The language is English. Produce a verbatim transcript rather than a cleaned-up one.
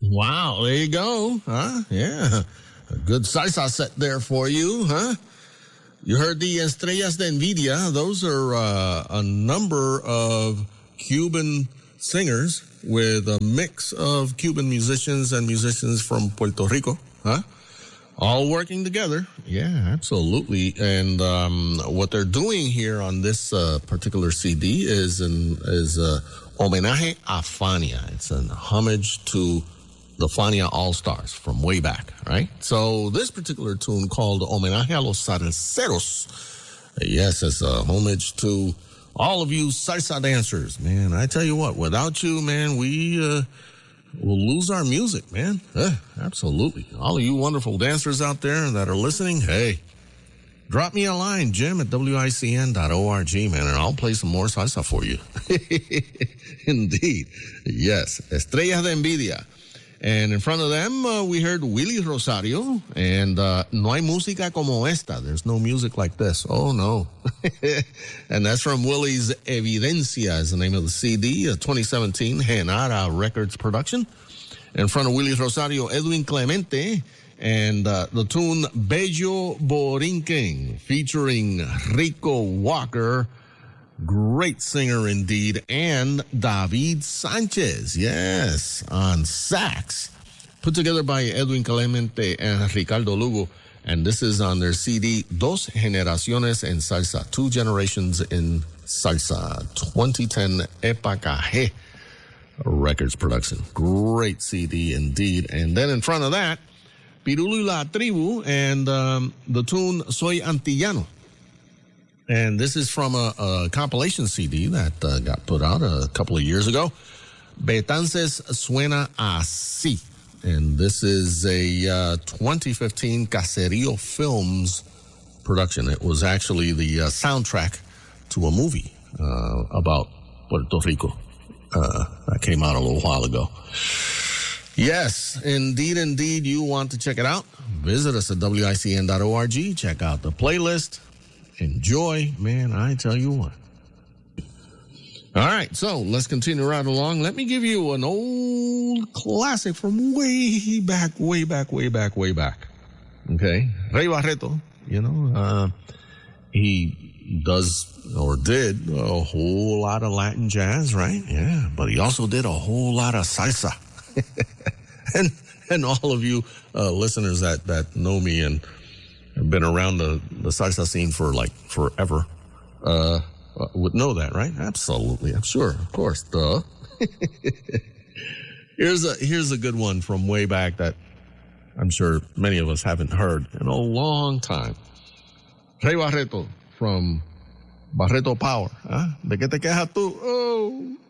Wow, there you go. Huh? Yeah. A good salsa set there for you, huh? You heard the Estrellas de Envidia. Those are uh, a number of Cuban singers with a mix of Cuban musicians and musicians from Puerto Rico, huh? All working together. Yeah, absolutely. And um, what they're doing here on this uh, particular C D is an is a homenaje a Fania. It's an homage to the Fania All-Stars from way back, right? So this particular tune called Homenaje a los Salseros. Yes, it's a homage to all of you salsa dancers, man. I tell you what, without you, man, we uh, will lose our music, man. Uh, absolutely. All of you wonderful dancers out there that are listening, hey, drop me a line, Jim at W I C N dot org, man, and I'll play some more salsa for you. Indeed. Yes. Estrellas de Envidia. And in front of them, uh, we heard Willie Rosario and uh, No hay música como esta. There's no music like this. Oh, no. And that's from Willie's Evidencia is the name of the C D, a twenty seventeen Genara Records production. In front of Willie Rosario, Edwin Clemente, and uh, the tune Bello Borinquen featuring Rico Walker. Great singer indeed. And David Sanchez, yes, on sax. Put together by Edwin Clemente and Ricardo Lugo. And this is on their C D, Dos Generaciones en Salsa, Two Generations in Salsa, twenty ten Epacaje Records production. Great C D indeed. And then in front of that, Pirulo y la Tribu and um, the tune Soy Antillano. And this is from a, a compilation C D that uh, got put out a couple of years ago. Betances Suena Así. And this is a uh, twenty fifteen Caserio Films production. It was actually the uh, soundtrack to a movie uh, about Puerto Rico uh, that came out a little while ago. Yes, indeed, indeed. You want to check it out? Visit us at W I C N dot org. Check out the playlist. Enjoy, man, I tell you what. All right, so let's continue right along. Let me give you an old classic from way back, way back, way back, way back. Okay, Rey Barreto, you know, uh, he does or did a whole lot of Latin jazz, right? Yeah, but he also did a whole lot of salsa. and and all of you uh, listeners that, that know me and have been around the, the salsa scene for like forever, uh, would know that, right? Absolutely. I'm sure. Of course. Duh. here's a, here's a good one from way back that I'm sure many of us haven't heard in a long time. Rey Barreto from Barreto Power. Huh? ¿De qué te quejas tú? Oh.